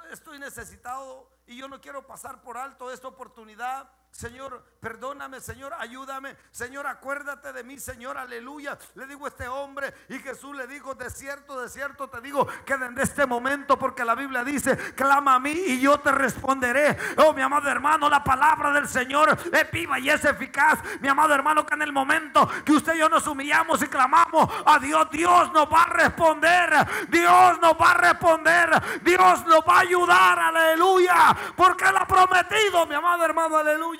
estoy necesitado y yo no quiero pasar por alto esta oportunidad. Señor, perdóname, Señor, ayúdame, Señor, acuérdate de mí, Señor, aleluya. Le digo a este hombre, y Jesús le dijo: de cierto te digo que desde este momento, porque la Biblia dice: clama a mí y yo te responderé. Oh, mi amado hermano, la palabra del Señor es viva y es eficaz. Mi amado hermano, que en el momento que usted y yo nos humillamos y clamamos a Dios, Dios nos va a responder. Dios nos va a responder. Dios nos va a ayudar, aleluya, porque Él ha prometido, mi amado hermano, aleluya.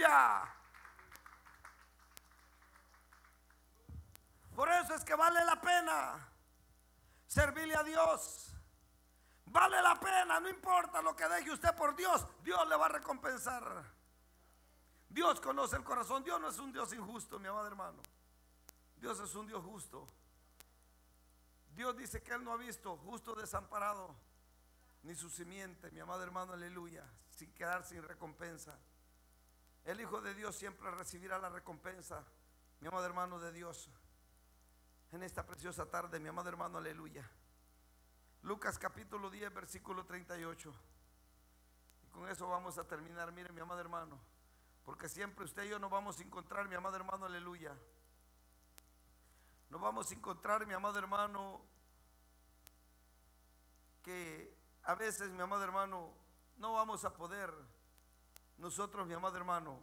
Por eso es que vale la pena servirle a Dios. Vale la pena, no importa lo que deje usted por Dios, Dios le va a recompensar. Dios conoce el corazón. Dios no es un Dios injusto, mi amado hermano. Dios es un Dios justo. Dios dice que Él no ha visto justo desamparado, ni su simiente, mi amado hermano, aleluya, sin quedar sin recompensa. El Hijo de Dios siempre recibirá la recompensa, mi amado hermano, de Dios. En esta preciosa tarde, mi amado hermano, aleluya. Lucas capítulo 10, versículo 38. Y con eso vamos a terminar. Mire, mi amado hermano, porque siempre usted y yo nos vamos a encontrar, mi amado hermano, aleluya. Nos vamos a encontrar, mi amado hermano, que a veces, mi amado hermano, no vamos a poder nosotros, mi amado hermano,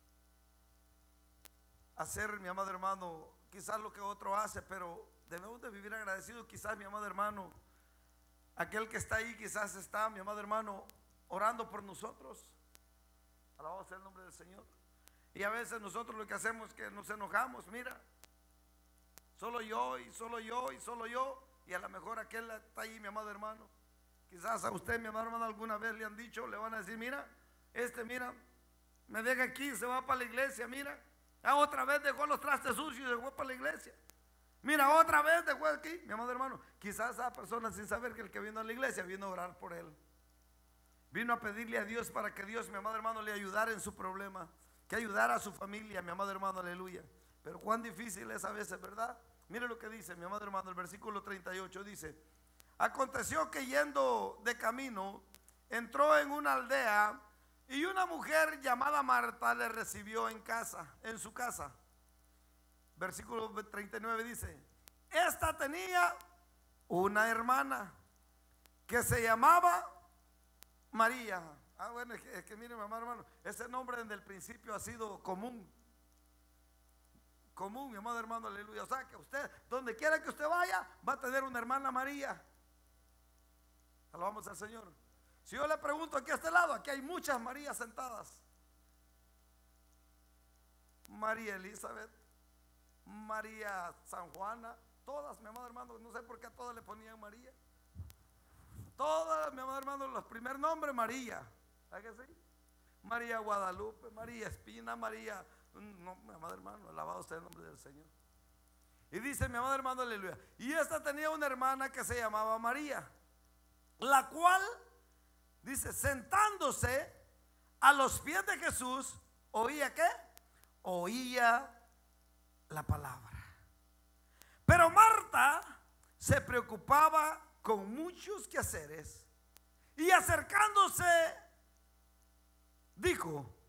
hacer, mi amado hermano, quizás lo que otro hace, pero debemos de vivir agradecidos. Quizás, mi amado hermano, aquel que está ahí quizás está, mi amado hermano, orando por nosotros. Alabado sea el nombre del Señor. Y a veces nosotros lo que hacemos es que nos enojamos. Mira, solo yo y solo yo y solo yo. Y a lo mejor aquel está ahí, mi amado hermano. Quizás a usted, mi amado hermano, alguna vez le han dicho, le van a decir: mira, mira, me deja aquí, se va para la iglesia. Mira, otra vez dejó los trastes sucios y se fue para la iglesia. Mira, otra vez dejó aquí, mi amado hermano. Quizás esa persona, sin saber que el que vino a la iglesia vino a orar por él, vino a pedirle a Dios para que Dios, mi amado hermano, le ayudara en su problema, que ayudara a su familia, mi amado hermano, aleluya. Pero cuán difícil es a veces, ¿verdad? Mire lo que dice, mi amado hermano, el versículo 38 dice: aconteció que yendo de camino, entró en una aldea, y una mujer llamada Marta le recibió en su casa. Versículo 39 dice: esta tenía una hermana que se llamaba María. Bueno, es que mire, mi amado hermano, ese nombre desde el principio ha sido común, mi amado hermano, aleluya. O sea que usted, donde quiera que usted vaya, va a tener una hermana María. Alabamos al Señor. Si yo le pregunto aquí a este lado, aquí hay muchas Marías sentadas. María Elizabeth, María San Juana, todas, mi amado hermano, no sé por qué a todas le ponían María. Todas, mi amado hermano, los primer nombres María. ¿Sabes que sí? María Guadalupe, María Espina, María, no, mi amado hermano, alabado sea el nombre del Señor. Y dice, mi amado hermano, aleluya, y esta tenía una hermana que se llamaba María, la cual, dice, sentándose a los pies de Jesús, ¿oía qué? Oía la palabra. Pero Marta se preocupaba con muchos quehaceres, y acercándose dijo: